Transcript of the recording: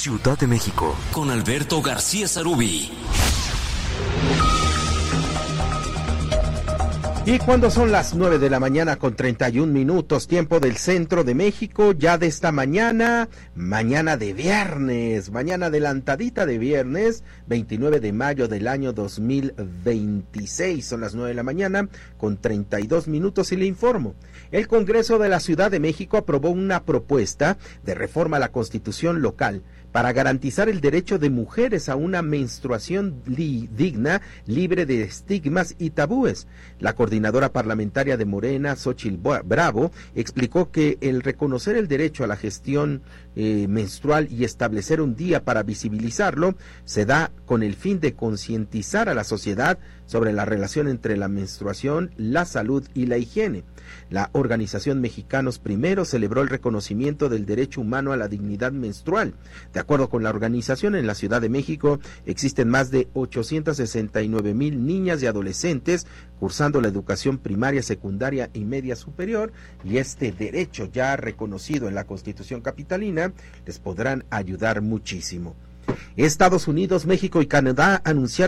Ciudad de México, con Alberto García Zarubi. Y cuando son las 9 de la mañana con 31 minutos, tiempo del centro de México, ya de esta mañana de viernes, mañana adelantadita de viernes, 29 de mayo del año 2026, son las 9 de la mañana con 32 minutos y le informo. El Congreso de la Ciudad de México aprobó una propuesta de reforma a la Constitución local para garantizar el derecho de mujeres a una menstruación digna, libre de estigmas y tabúes. La coordinadora parlamentaria de Morena, Xóchitl Bravo, explicó que el reconocer el derecho a la gestión menstrual y establecer un día para visibilizarlo se da con el fin de concientizar a la sociedad sobre la relación entre la menstruación, la salud y la higiene. La organización Mexicanos Primero celebró el reconocimiento del derecho humano a la dignidad menstrual. De acuerdo con la organización, en la Ciudad de México existen más de 869,000 niñas y adolescentes cursando la educación primaria, secundaria y media superior, y este derecho ya reconocido en la Constitución capitalina les podrán ayudar muchísimo. Estados Unidos, México y Canadá anunciaron